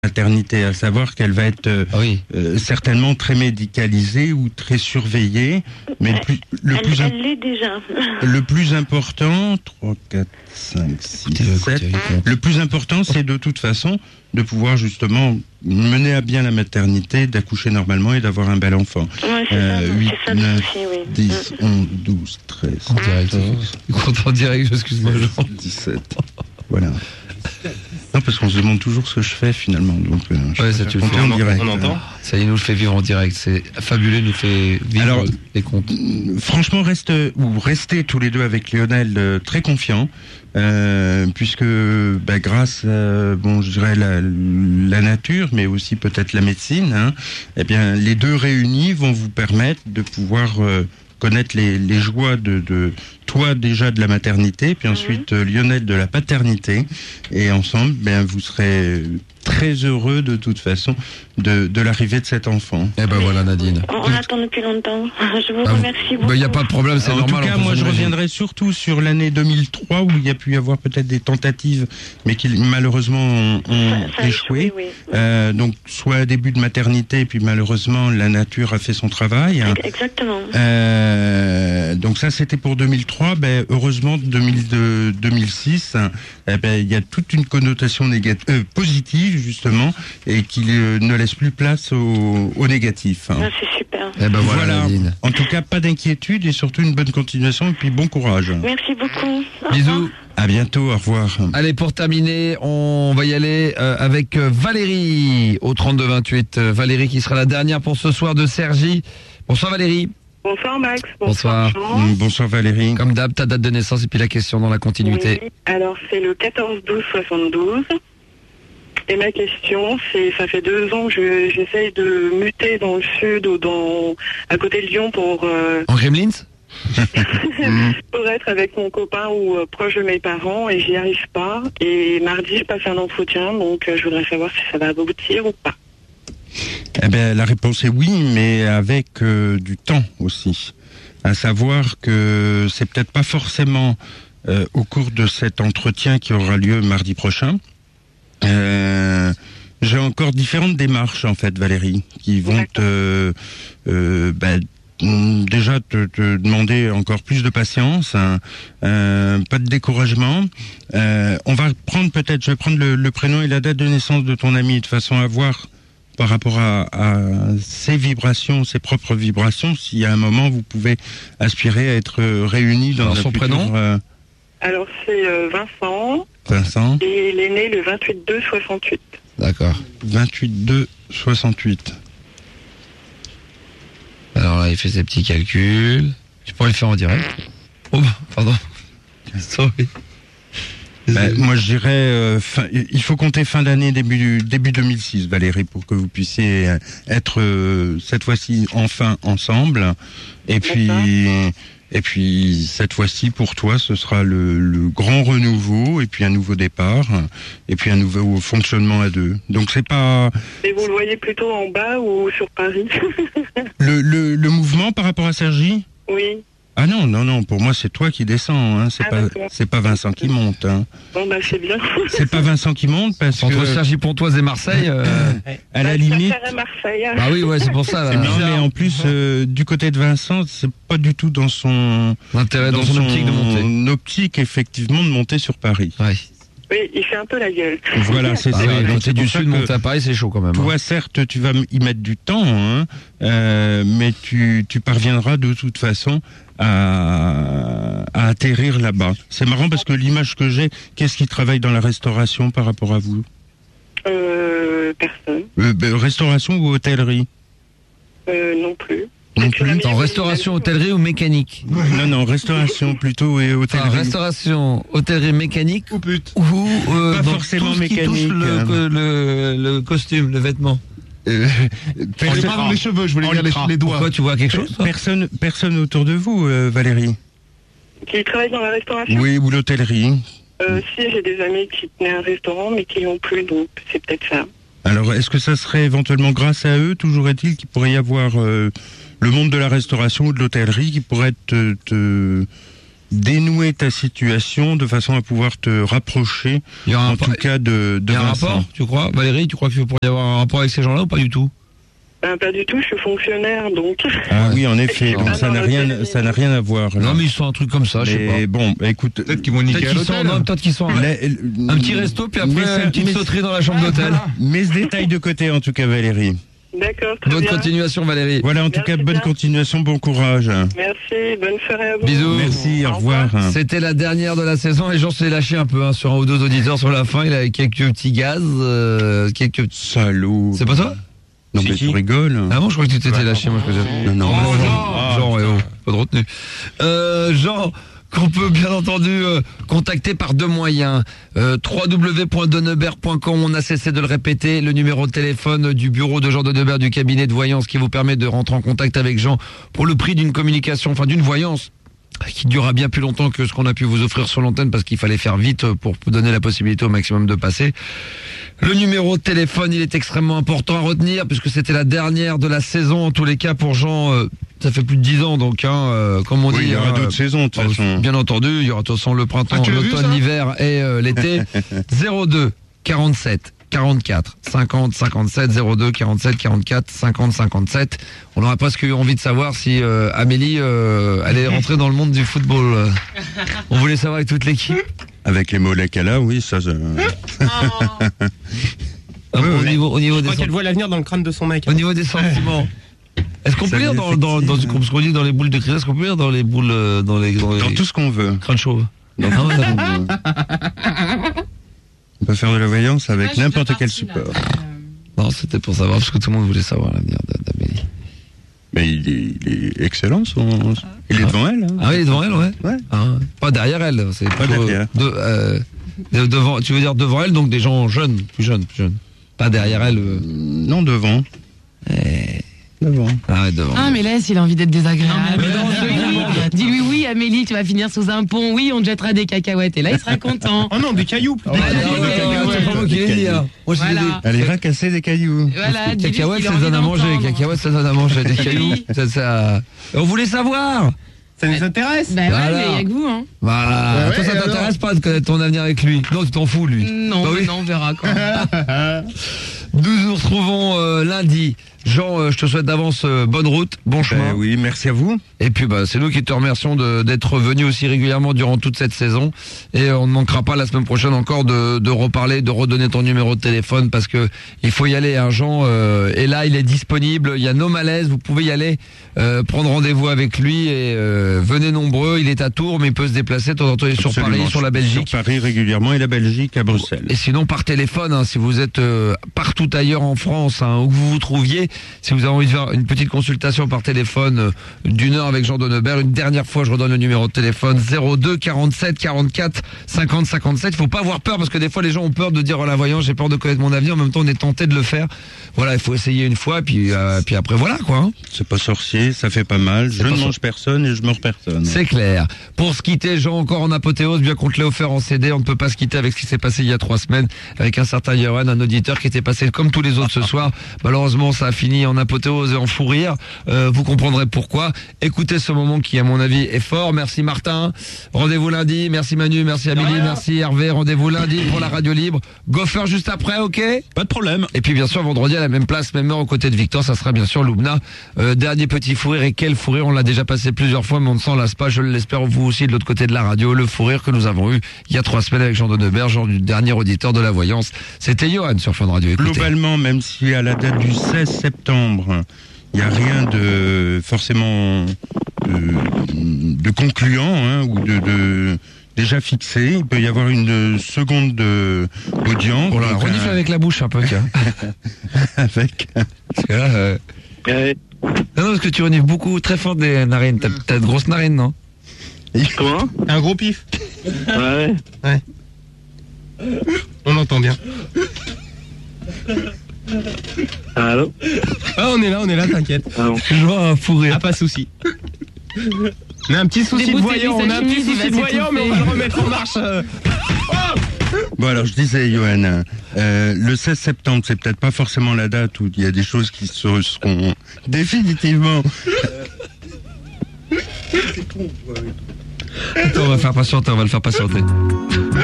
maternité, à savoir qu'elle va être certainement très médicalisée ou très surveillée, mais elle l'est déjà. Le plus important, 3, 4, 5, 6, 7, le plus important, c'est de toute façon de pouvoir justement mener à bien la maternité, d'accoucher normalement et d'avoir un bel enfant. Ouais, c'est 8, ça, 9, oui. 10, 11, 12, 13, En direct, 14, en direct, excuse-moi. 17, voilà. Non, parce qu'on se demande toujours ce que je fais finalement. Donc, ça tu le fais en direct. On entend. Ça il nous le fait vivre en direct. C'est fabuleux, nous fait vivre. Alors, les comptes. Franchement, restez tous les deux avec Lionel très confiants, puisque grâce, je dirais la nature, mais aussi peut-être la médecine, eh bien, les deux réunis vont vous permettre de pouvoir connaître les joies de toi déjà de la maternité, puis ensuite Lionel de la paternité, et ensemble, vous serez très heureux de toute façon de l'arrivée de cet enfant. Eh ben voilà Nadine. On attend depuis longtemps. Je vous remercie beaucoup. Il n'y a pas de problème, c'est normal. En tout cas, moi je reviendrai surtout sur l'année 2003 où il y a pu y avoir peut-être des tentatives, mais qui malheureusement ont échoué. Oui. Donc soit début de maternité, puis malheureusement la nature a fait son travail. Exactement. Donc ça c'était pour 2003. Heureusement 2006, il y a toute une connotation positive justement, et qui ne laisse plus place au négatif. C'est super. Voilà. En tout cas, pas d'inquiétude et surtout une bonne continuation et puis bon courage. Merci beaucoup. Bisous. À bientôt, au revoir. Allez, pour terminer, on va y aller avec Valérie au 32-28. Valérie qui sera la dernière pour ce soir de Cergy. Bonsoir Valérie. Bonsoir Max. Bonsoir. Bonsoir Valérie. Comme d'hab, ta date de naissance et puis la question dans la continuité. Oui, alors c'est le 14-12-72. Et ma question, ça fait 2 ans que j'essaye de muter dans le sud ou à côté de Lyon pour... En Gremlins pour être avec mon copain ou proche de mes parents, et j'y arrive pas. Et mardi, je passe un entretien, donc je voudrais savoir si ça va aboutir ou pas. La réponse est oui, mais avec du temps aussi. À savoir que c'est peut-être pas forcément au cours de cet entretien qui aura lieu mardi prochain. J'ai encore différentes démarches en fait, Valérie, qui vont déjà te demander encore plus de patience, pas de découragement. On va prendre je vais prendre le prénom et la date de naissance de ton ami de façon à voir par rapport à ses vibrations, ses propres vibrations, s'il y a un moment vous pouvez aspirer à être réunis dans son prénom. Alors c'est Vincent. Vincent. Et il est né le 28-2-68. D'accord. 28-2-68. Alors là, il fait ses petits calculs. Tu pourrais le faire en direct. Oh, pardon. Sorry. Moi, je dirais, il faut compter fin d'année, début 2006, Valérie, pour que vous puissiez être cette fois-ci enfin ensemble. Et puis cette fois-ci, pour toi, ce sera le grand renouveau, et puis un nouveau départ, et puis un nouveau fonctionnement à deux. Donc c'est pas... Et vous le voyez plutôt en bas ou sur Paris? le mouvement par rapport à Cergy? Oui. Ah non, pour moi c'est toi qui descends, c'est pas Vincent qui monte. Bon c'est bien. C'est pas Vincent qui monte parce entre que... Cergy-Pontoise et Marseille, à la limite... Marseille. Ah oui, c'est pour ça. Non, mais en plus, du côté de Vincent, c'est pas du tout dans son... intérêt, dans son optique de monter. Son optique, effectivement, de monter sur Paris. Ouais. Oui, il fait un peu la gueule. Voilà, c'est ça. Oui, donc c'est du sud, monter à Paris, c'est chaud quand même. Toi, certes, tu vas y mettre du temps, mais tu parviendras de toute façon à atterrir là-bas. C'est marrant parce que l'image que j'ai, qu'est-ce qui travaille dans la restauration par rapport à vous? Personne. Restauration ou hôtellerie? Non plus. Non plus. En restauration, hôtellerie ou mécanique? Non, restauration plutôt et hôtellerie. Enfin, restauration, hôtellerie, mécanique ou pas forcément mécanique. Le costume, le vêtement. Pas les cheveux, je voulais dire les doigts. Pourquoi, tu vois quelque chose? Personne autour de vous, Valérie? Qui travaille dans la restauration? Oui, ou l'hôtellerie. Si, j'ai des amis qui tenaient un restaurant, mais qui l'ont plus, donc c'est peut-être ça. Alors, est-ce que ça serait éventuellement grâce à eux? Toujours est-il qu'il pourrait y avoir le monde de la restauration ou de l'hôtellerie qui pourrait te dénouer ta situation de façon à pouvoir te rapprocher, Il y aura en tout cas, de il y a un Vincent. rapport, tu crois? Valérie, tu crois qu'il pourrait y avoir un rapport avec ces gens-là ou pas du tout? Pas du tout, je suis fonctionnaire, donc. Ah oui, en effet, donc Ah ça non, n'a le rien, téléphone. ça n'a rien à voir. là. Non, mais ils sont un truc comme ça, je sais Mais pas. bon, écoute, Peut-être qu'ils vont niquer à Peut-être qu'ils sont, l'hôtel. non, peut-être qu'ils sont un petit resto, puis après une petite sauterie dans la chambre d'hôtel. mets ce détail de côté en tout cas, Valérie. D'accord, très Bonne bien. continuation, Valérie. Voilà, en tout Merci cas, bonne bien. continuation, bon courage. Merci, bonne soirée à vous. Bisous. Merci, au revoir. C'était la dernière de la saison. Les gens se sont lâchés un peu hein, sur un ou deux auditeurs sur la fin. Il avait quelques petits gaz, quelques. Salaud. C'est pas toi? Non, mais tu rigoles. Ah bon, je crois que tu t'étais lâché. Moi, je faisais. Non, non. Jean, pas de retenue. Jean, qu'on peut bien entendu contacter par deux moyens. www.denebert.com, on a cessé de le répéter, le numéro de téléphone du bureau de Jean Denebert du cabinet de voyance qui vous permet de rentrer en contact avec Jean pour le prix d'une communication, enfin d'une voyance qui durera bien plus longtemps que ce qu'on a pu vous offrir sur l'antenne parce qu'il fallait faire vite pour vous donner la possibilité au maximum de passer. Le numéro de téléphone, il est extrêmement important à retenir puisque c'était la dernière de la saison en tous les cas pour Jean. Ça fait plus de 10 ans donc, comme on Oui, dit. il y aura d'autres saisons de toute façon. Bien entendu, il y aura de toute façon le printemps, Ah, tu l'as vu, l'automne, ça l'hiver et l'été. 02 47 44 50 57 02 47 44 50 57. On aurait presque eu envie de savoir si Amélie allait rentrer dans le monde du football. On voulait savoir avec toute l'équipe. Avec les mollets qu'elle a, oui, ça. Au niveau Je des crois qu'elle voit l'avenir dans le crâne de son mec. au niveau des sentiments. Est-ce qu'on peut lire dans ce qu'on dit dans les boules de cristal, est-ce qu'on peut lire dans les boules dans les Dans tout ce qu'on veut. crânes chauves? Dans tout ce qu'on veut. On peut faire de la voyance avec n'importe quel support. Non, c'était pour savoir parce que tout le monde voulait savoir l'avenir d'Amélie. Mais il est excellent, il est devant elle. Hein. Ah oui, il est devant elle, ouais. Ouais. Ah, pas derrière elle, c'est Pas plutôt, derrière. devant. Tu veux dire devant elle, donc des gens jeunes, plus jeunes. Pas derrière elle. Non, devant. Devant. Ah, ouais, devant. Ah mais laisse, il a envie d'être désagréable. mais non, Dis-lui oui Amélie, tu vas finir sous un pont, oui on te jettera des cacahuètes et là il sera content. Oh non, des cailloux plutôt. Ah, c'est pas moi qui l'ai dit, hein. Moi, je Voilà. dis Elle ira casser des cailloux. Voilà, des dis-lui cacahuètes, qu'il a ça envie donne à manger. d'entendre. Cacahuètes, ça donne à manger. Des cailloux, ça. On voulait savoir. Ça nous intéresse. Bah ouais, Voilà. mais il y a que vous hein. Bah, Ouais, toi, ça alors t'intéresse pas de connaître ton avenir avec lui. Non, tu t'en fous, lui. Non, Bah mais oui. non, on verra quoi. Nous nous retrouvons lundi. Jean, je te souhaite d'avance bonne route, bon chemin. Oui, merci à vous. Et puis c'est nous qui te remercions d'être venu aussi régulièrement durant toute cette saison. Et on ne manquera pas la semaine prochaine encore de reparler, de redonner ton numéro de téléphone parce que il faut y aller. Hein, Jean est là, il est disponible. Il y a No Malaise, vous pouvez y aller, prendre rendez-vous avec lui et venez nombreux. Il est à Tours, mais il peut se déplacer de temps en temps sur Absolument. Paris, sur la Belgique. Sur Paris régulièrement et la Belgique à Bruxelles. Et sinon par téléphone, hein, si vous êtes partout ailleurs en France, hein, où que vous vous trouviez, si vous avez envie de faire une petite consultation par téléphone d'une heure avec Jean Denebert, une dernière fois je redonne le numéro de téléphone 02 47 44 50 57. Il faut pas avoir peur parce que des fois les gens ont peur de dire oh la voyance, j'ai peur de connaître mon avenir. En même temps on est tenté de le faire. Voilà, il faut essayer une fois puis après voilà quoi. Hein. C'est pas sorcier, ça fait pas mal. Je pas ne ça. mange personne et je mords personne. C'est clair. Pour se quitter, Jean, encore en apothéose, bien qu'on te l'ait offert en CD, on ne peut pas se quitter avec ce qui s'est passé il y a 3 semaines avec un certain Johan, un auditeur qui était passé comme tous les autres ce soir. Malheureusement, ça a fini en apothéose et en fou rire. Vous comprendrez pourquoi. Écoutez ce moment qui, à mon avis, est fort. Merci Martin. Rendez-vous lundi. Merci Manu, merci Amélie, merci Hervé. Rendez-vous lundi pour la radio libre. Gopher juste après, ok? Pas de problème. Et puis bien sûr vendredi à la même place, même heure aux côtés de Victor, ça sera bien sûr Loubna. Dernier petit fou rire, et quel fou rire, on l'a déjà passé plusieurs fois mais on ne s'en lasse pas, je l'espère vous aussi de l'autre côté de la radio, le fou rire que nous avons eu il y a 3 semaines avec Jean Denebert, Jean du dernier auditeur de la voyance. C'était Johan sur Fun Radio. Écoutez. Globalement, même si à la date du 16 septembre, il n'y a rien de forcément de concluant hein, ou de déjà fixé, il peut y avoir une seconde audience. Oh là, donc, renifle avec la bouche un peu, tiens. avec Parce que là, non, parce que tu renifles beaucoup, très fort des narines. T'as de grosses narines, non? Comment? Un gros pif. Ouais. On entend bien. Allô? Ah, on est là, t'inquiète. Ah bon. Je vois un fou rire. Ah, pas de souci. On a un petit souci de Déboutez-lui voyant, sa on a un petit chemise, il souci va de voyant, mais on va le remettre en marche. Bon alors je disais Johan, le 16 septembre c'est peut-être pas forcément la date où il y a des choses qui seront définitivement Attends, on va le faire patienter.